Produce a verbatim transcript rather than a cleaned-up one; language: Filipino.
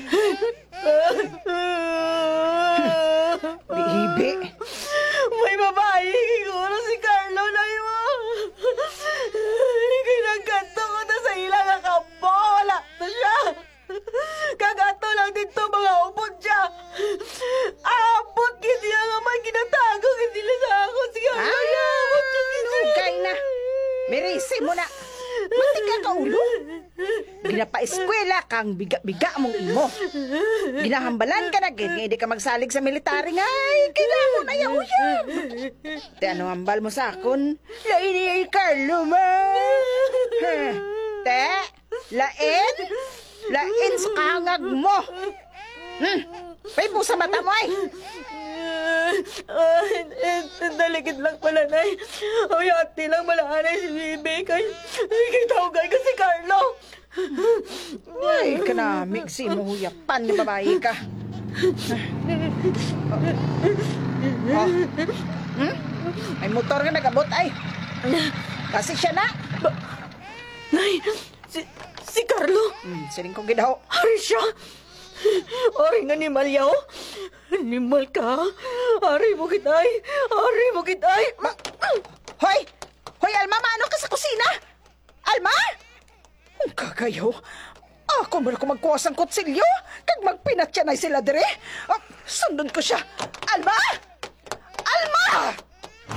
Bibi. May babae, siguro si Carlo na yun. Kinagkanto ko na sa ilang kakampo. Wala na siya. Kagato lang dito mga upod siya. Apot, hindi nga may ginatago. Hindi lang sa ako. Sige, Ah, apot siya. Lugay na. Merisi mo na. Mati ka ka ulo. Ginapa-eskwela kang biga-biga mong imo. Ginahambalan ka na, hindi ka magsalig sa military nga. Ay, kailangan mo na yaw-yaw. Te, ano hambal mo sa akon? Lain ni Carlo, ma. Huh. Te, lain? Lain sa kahangag mo. Hmm. Pay po sa mata mo, ay. Ah, eh, daligid lang pala, Nay. Ayati lang malahanay si Bibi. Kay, kay tawagay ko si Carlo. Ay, kanamig si mo huyapan ni babae ka. Oh. Hmm? May motor ka nagabot, ay. Kasi siya na. Nay, si, si Carlo. Hmm, siling kong gidaw. Hari siya. Ari nga ni Malyaw. Animal ka. Ari mo kitay. Ari mo kitay. Ma Hoy! Hoy, Alma, maano ka sa kusina? Alma? Ang kagayo. Ako mo na ko magkuha sang kutsilyo. Kag magpinatya na sila dire. Ah, sundon ko siya. Alma! Alma!